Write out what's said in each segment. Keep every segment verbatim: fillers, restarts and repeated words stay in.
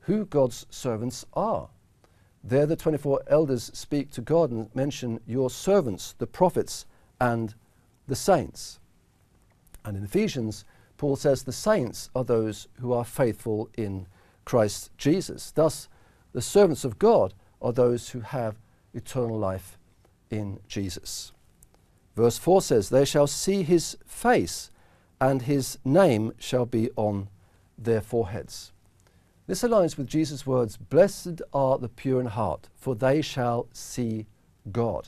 who God's servants are. There the twenty-four elders speak to God and mention your servants, the prophets and the saints. And in Ephesians, Paul says the saints are those who are faithful in Christ Jesus. Thus, the servants of God are those who have eternal life in Jesus. Verse four says, they shall see his face, and his name shall be on their foreheads. This aligns with Jesus' words, blessed are the pure in heart, for they shall see God.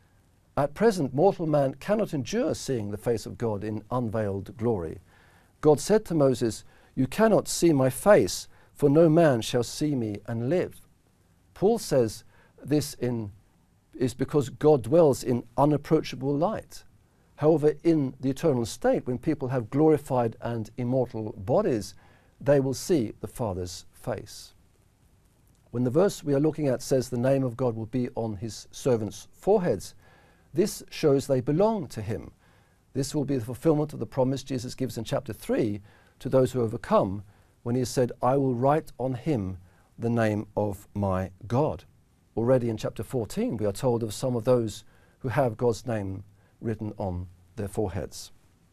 At present, mortal man cannot endure seeing the face of God in unveiled glory. God said to Moses, you cannot see my face, for no man shall see me and live. Paul says this in, is because God dwells in unapproachable light. However, in the eternal state, when people have glorified and immortal bodies, they will see the Father's face. When the verse we are looking at says the name of God will be on his servants' foreheads, this shows they belong to him. This will be the fulfillment of the promise Jesus gives in chapter three to those who overcome, when he said, I will write on him the name of my God. Already in chapter fourteen, we are told of some of those who have God's name written on their foreheads.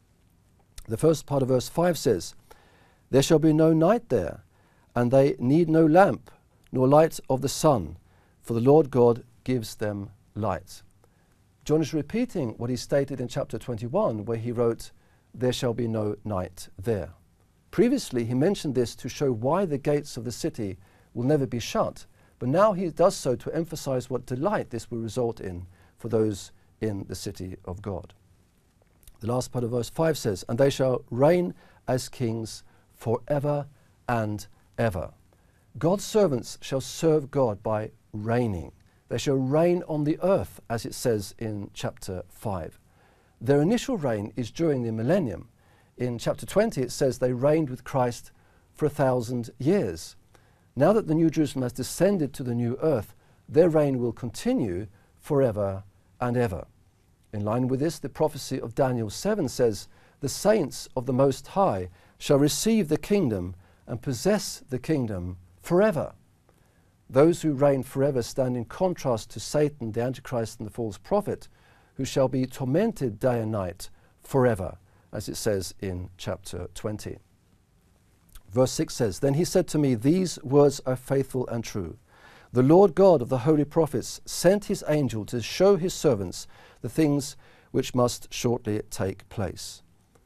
The first part of verse five says, there shall be no night there, and they need no lamp, nor light of the sun, for the Lord God gives them light. John is repeating what he stated in chapter twenty-one, where he wrote, there shall be no night there. Previously, he mentioned this to show why the gates of the city will never be shut, but now he does so to emphasize what delight this will result in for those in the city of God. The last part of verse five says, and they shall reign as kings forever and ever. God's servants shall serve God by reigning. They shall reign on the earth, as it says in chapter five. Their initial reign is during the millennium. In chapter twenty, it says they reigned with Christ for a thousand years. Now that the New Jerusalem has descended to the new earth, their reign will continue forever and ever. In line with this, the prophecy of Daniel seven says, the saints of the Most High shall receive the kingdom and possess the kingdom forever. Those who reign forever stand in contrast to Satan, the Antichrist, and the false prophet, who shall be tormented day and night forever, as it says in chapter twenty. Verse six says, then he said to me, these words are faithful and true. The Lord God of the holy prophets sent his angel to show his servants the things which must shortly take place.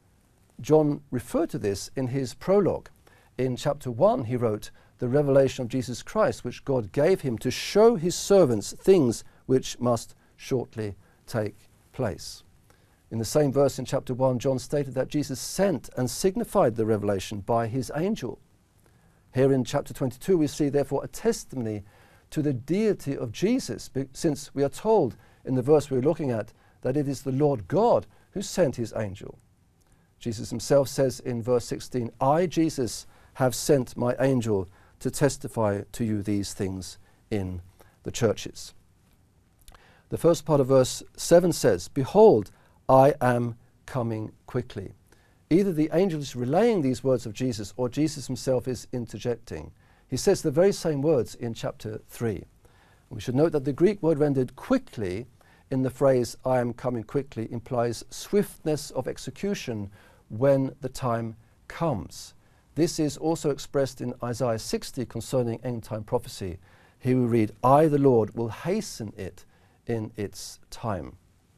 John referred to this in his prologue. In chapter one, he wrote, the revelation of Jesus Christ, which God gave him to show his servants things which must shortly take place. In the same verse in chapter one, John stated that Jesus sent and signified the revelation by his angel. Here in chapter twenty-two, we see therefore a testimony to the deity of Jesus, since we are told in the verse we're looking at that it is the Lord God who sent his angel. Jesus himself says in verse sixteen, I, Jesus, have sent my angel to testify to you these things in the churches. The first part of verse seven says, behold, I am coming quickly. Either the angel is relaying these words of Jesus or Jesus himself is interjecting. He says the very same words in chapter three. We should note that the Greek word rendered quickly in the phrase I am coming quickly implies swiftness of execution when the time comes. This is also expressed in Isaiah sixty concerning end-time prophecy. Here we read, I, the Lord, will hasten it in its time.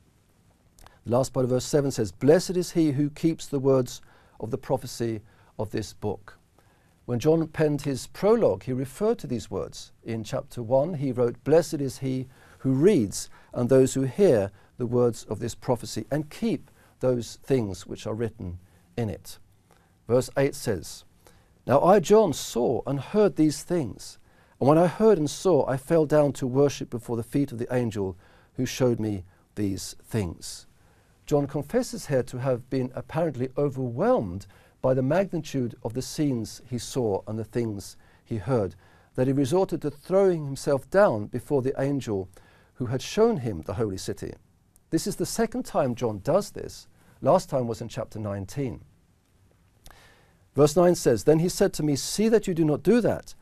The last part of verse seven says, blessed is he who keeps the words of the prophecy of this book. When John penned his prologue, he referred to these words. In chapter one, he wrote, blessed is he who reads and those who hear the words of this prophecy and keep those things which are written in it. Verse eight says, now I, John, saw and heard these things. And when I heard and saw, I fell down to worship before the feet of the angel who showed me these things. John confesses here to have been apparently overwhelmed by the magnitude of the scenes he saw and the things he heard, that he resorted to throwing himself down before the angel who had shown him the holy city. This is the second time John does this. Last time was in chapter nineteen. Verse nine says, then he said to me, see that you do not do that.